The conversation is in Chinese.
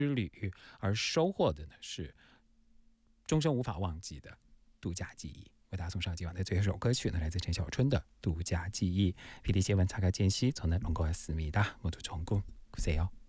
旅，而收获的呢是终生无法忘记的度假记忆。为大家送上今晚的最后一首歌曲呢，来自陈小春的《独家记忆》。霹雳新闻查가진시저는런거였습니다모두좋은꿈꾸세요